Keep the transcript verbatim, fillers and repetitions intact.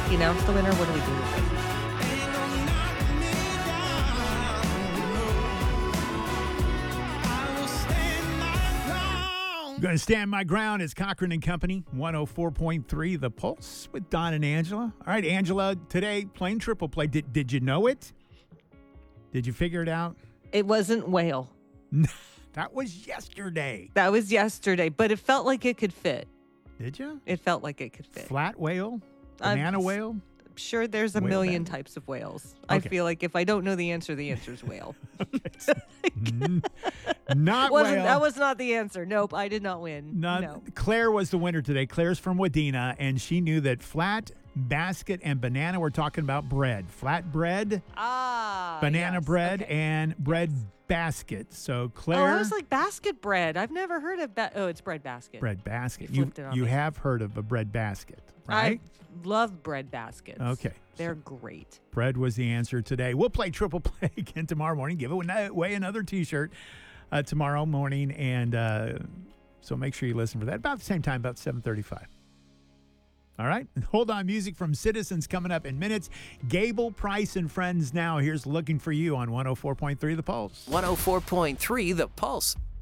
he announce the winner? What do we do with it? I'm going to stand my ground. It's Cochran and Company, one oh four point three The Pulse with Don and Angela. All right, Angela, today, playing triple play. Did, did you know it? Did you figure it out? It wasn't whale. That was yesterday. That was yesterday, but it felt like it could fit. Did you? It felt like it could fit. Flat whale? Banana I'm whale? Sure, there's a Whale million band? types of whales. Okay. I feel like if I don't know the answer, the answer is whale. Not Wasn't, whale. That was not the answer. Nope, I did not win. Not, no. Claire was the winner today. Claire's from Wadena, and she knew that flat, basket, and banana, we're talking about bread. Flat bread, Ah. banana yes. bread, Okay. and bread basket. So Claire... Oh, I was like basket bread. I've never heard of that. Oh, it's bread basket. bread basket. You You, flipped it on you me. have heard of a bread basket, right? I love bread baskets. Okay. They're great. Bread was the answer today. We'll play triple play again tomorrow morning. Give away another T-shirt uh, tomorrow morning, and uh, so make sure you listen for that about the same time, about seven thirty-five. All right. Hold on. Music from Citizens coming up in minutes. Gable Price and Friends now. Here's Looking for You on one oh four point three The Pulse. one oh four point three The Pulse.